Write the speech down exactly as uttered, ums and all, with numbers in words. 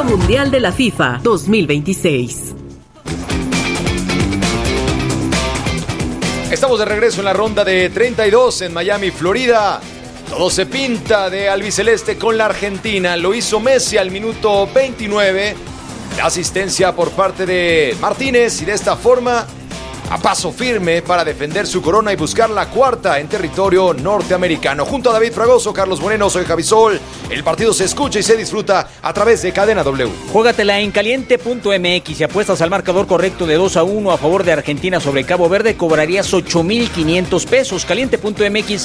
Clásico Mundial de la FIFA dos mil veintiséis. Estamos de regreso en la ronda de treinta y dos en Miami, Florida. Todo se pinta de albiceleste con la Argentina. Lo hizo Messi al minuto veintinueve. La asistencia por parte de Martínez y de esta forma, a paso firme para defender su corona y buscar la cuarta en territorio norteamericano. Junto a David Fragoso, Carlos Moreno, soy Javisol. El partido se escucha y se disfruta a través de Cadena W. Juégatela en caliente punto m x y apuestas al marcador correcto de dos a uno a favor de Argentina sobre Cabo Verde, cobrarías ocho mil quinientos pesos. Caliente punto m x